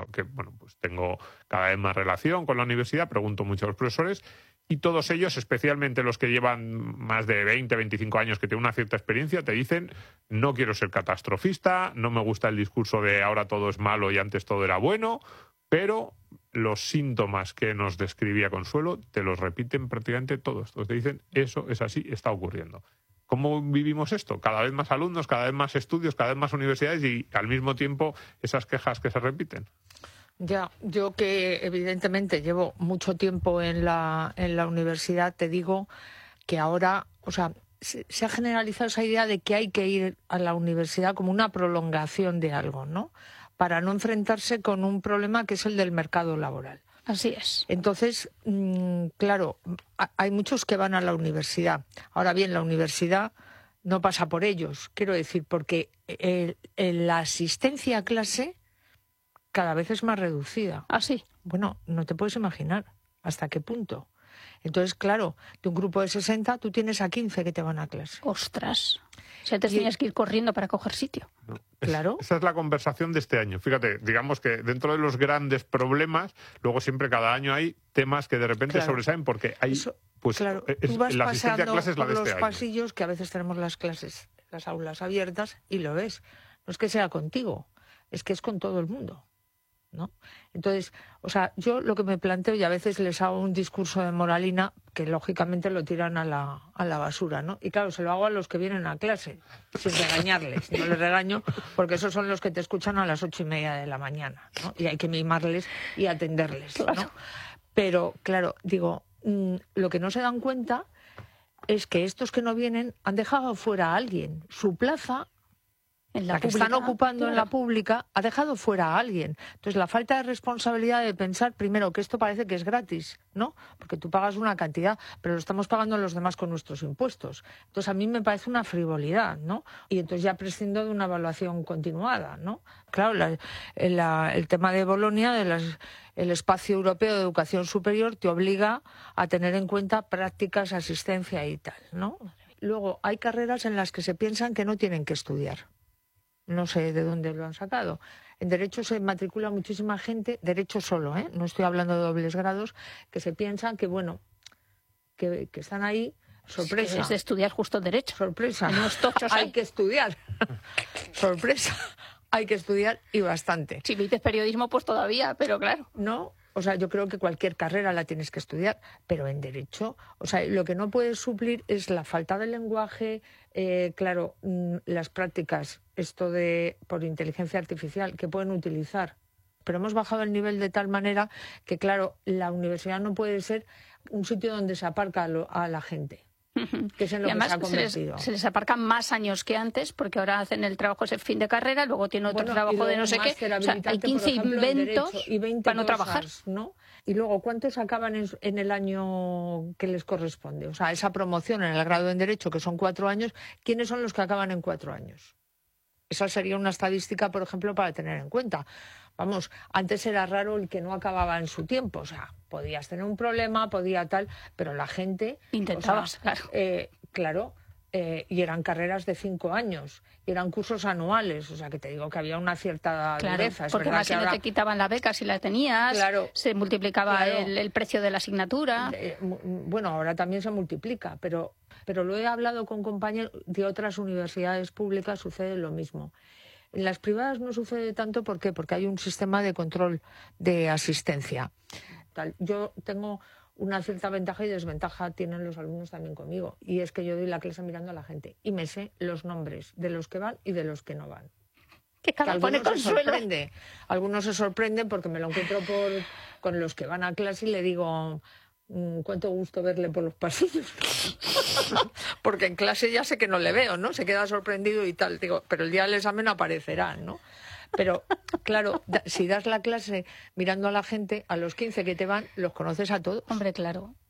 que bueno, pues tengo cada vez más relación con la universidad, pregunto mucho a los profesores, y todos ellos, especialmente los que llevan más de 20, 25 años, que tienen una cierta experiencia, te dicen: no quiero ser catastrofista, no me gusta el discurso de ahora todo es malo y antes todo era bueno, pero los síntomas que nos describía Consuelo te los repiten prácticamente todos. Entonces te dicen: eso es así, está ocurriendo. ¿Cómo vivimos esto? Cada vez más alumnos, cada vez más estudios, cada vez más universidades y al mismo tiempo esas quejas que se repiten. Ya, yo que evidentemente llevo mucho tiempo en la universidad, te digo que ahora, o sea, se ha generalizado esa idea de que hay que ir a la universidad como una prolongación de algo, ¿no? Para no enfrentarse con un problema que es el del mercado laboral. Así es. Entonces, claro, hay muchos que van a la universidad. Ahora bien, la universidad no pasa por ellos, quiero decir, porque la asistencia a clase cada vez es más reducida. ¿Ah, sí? Bueno, no te puedes imaginar hasta qué punto. Entonces, claro, de un grupo de 60, tú tienes a 15 que te van a clase. ¡Ostras! O sea, te tenías que ir corriendo para coger sitio. No. Claro. Esa es la conversación de este año. Fíjate, digamos que dentro de los grandes problemas, luego siempre cada año hay temas que de repente sobresalen porque hay... Eso, pues claro, tú vas la asistencia a clases es la de por este los año. pasillos, que a veces tenemos las clases, las aulas abiertas, y lo ves. No es que sea contigo, es que es con todo el mundo, ¿no? Entonces, o sea, yo lo que me planteo, y a veces les hago un discurso de moralina, que lógicamente lo tiran a la basura, ¿no? Y claro, se lo hago a los que vienen a clase, sin regañarles. No les regaño, porque esos son los que te escuchan a las 8:30 de la mañana, ¿no? Y hay que mimarles y atenderles, ¿no? Claro. Pero, claro, digo, lo que no se dan cuenta es que estos que no vienen han dejado fuera a alguien. Su plaza, En la que pública, están ocupando en claro. la pública, ha dejado fuera a alguien. Entonces, la falta de responsabilidad de pensar, primero, que esto parece que es gratis, ¿no? Porque tú pagas una cantidad, pero lo estamos pagando los demás con nuestros impuestos. Entonces, a mí me parece una frivolidad, ¿no? Y entonces ya prescindo de una evaluación continuada, ¿no? Claro, el tema de Bolonia, el espacio europeo de educación superior, te obliga a tener en cuenta prácticas, asistencia y tal, ¿no? Luego, hay carreras en las que se piensan que no tienen que estudiar. No sé de dónde lo han sacado. En Derecho se matricula muchísima gente, Derecho solo, no estoy hablando de dobles grados, que se piensan que, bueno, que están ahí, sorpresa. Es de estudiar justo Derecho. Sorpresa. En unos tochos hay ahí. que estudiar. Sorpresa. Hay que estudiar y bastante. Si me dices periodismo, pues todavía, pero claro. No, o sea, yo creo que cualquier carrera la tienes que estudiar, pero en Derecho, o sea, lo que no puedes suplir es la falta de lenguaje, claro, las prácticas, esto de por inteligencia artificial, que pueden utilizar. Pero hemos bajado el nivel de tal manera que, claro, la universidad no puede ser un sitio donde se aparca a la gente. Que es en lo y además que se ha convertido. se les aparcan más años que antes, porque ahora hacen el trabajo ese fin de carrera, luego tienen otro trabajo de no sé qué. O sea, hay 15 inventos y 20 para no cosas, trabajar. ¿no? Y luego, ¿cuántos acaban en el año que les corresponde? O sea, esa promoción en el grado en Derecho, que son 4 años, ¿quiénes son los que acaban en 4 años? Esa sería una estadística, por ejemplo, para tener en cuenta. Vamos, antes era raro el que no acababa en su tiempo. O sea, podías tener un problema, podía tal, pero la gente... Intentabas, claro. Claro, y eran carreras de 5 años, y eran cursos anuales. O sea, que te digo que había una cierta dureza. Es porque verdad más que si ahora... no te quitaban la beca si la tenías, Claro, se multiplicaba claro. el precio de la asignatura. Bueno, ahora también se multiplica, pero lo he hablado con compañeros de otras universidades públicas, sucede lo mismo. En las privadas no sucede tanto, ¿por qué? Porque hay un sistema de control de asistencia. Yo tengo una cierta ventaja y desventaja, tienen los alumnos también conmigo, y es que yo doy la clase mirando a la gente y me sé los nombres de los que van y de los que no van. Que cada algunos pone Consuelo. Algunos se sorprenden porque me lo encuentro con los que van a clase y le digo... cuánto gusto verle por los pasillos. Porque en clase ya sé que no le veo, ¿no? Se queda sorprendido y tal. Digo, pero el día del examen aparecerá, ¿no? Pero, claro, si das la clase mirando a la gente, a los 15 que te van, los conoces a todos. Hombre, claro.